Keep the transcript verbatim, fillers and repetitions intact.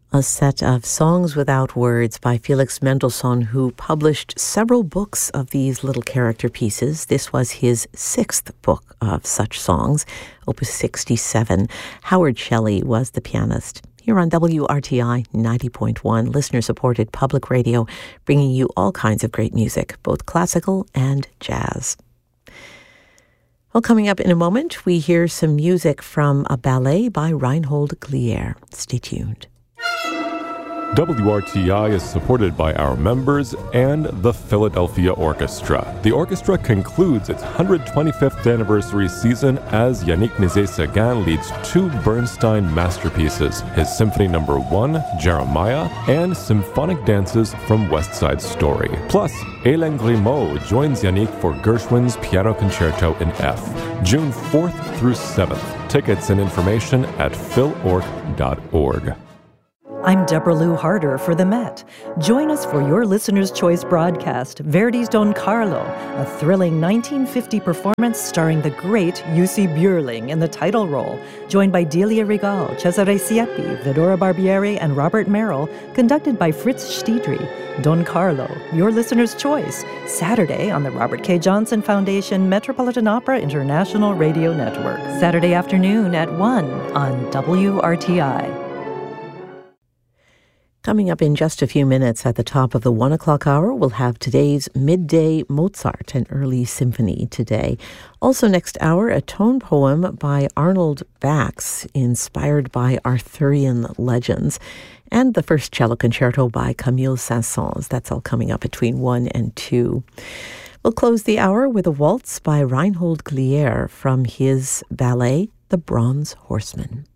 A set of Songs Without Words by Felix Mendelssohn, who published several books of these little character pieces. This was his sixth book of such songs, Opus sixty-seven. Howard Shelley was the pianist. Here on W R T I ninety point one, listener-supported public radio, bringing you all kinds of great music, both classical and jazz. Well, coming up in a moment, we hear some music from a ballet by Reinhold Glier. Stay tuned. W R T I is supported by our members and the Philadelphia Orchestra. The orchestra concludes its one hundred twenty-fifth anniversary season as Yannick Nézet-Séguin leads two Bernstein masterpieces, his Symphony Number one, Jeremiah, and symphonic dances from West Side Story. Plus, Hélène Grimaud joins Yannick for Gershwin's Piano Concerto in F, June fourth through seventh. Tickets and information at phil org dot org. I'm Deborah Lou Harder for the Met. Join us for your Listener's Choice broadcast, Verdi's Don Carlo, a thrilling nineteen fifty performance starring the great Jussi Björling in the title role, joined by Delia Regal, Cesare Siepi, Vidora Barbieri, and Robert Merrill, conducted by Fritz Stiedry. Don Carlo, your Listener's Choice, Saturday on the Robert K. Johnson Foundation Metropolitan Opera International Radio Network. Saturday afternoon at one on W R T I. Coming up in just a few minutes at the top of the one o'clock hour, we'll have today's Midday Mozart, an early symphony today. Also next hour, a tone poem by Arnold Bax, inspired by Arthurian legends, and the first cello concerto by Camille Saint-Saëns. That's all coming up between one and two. We'll close the hour with a waltz by Reinhold Glier from his ballet, The Bronze Horseman.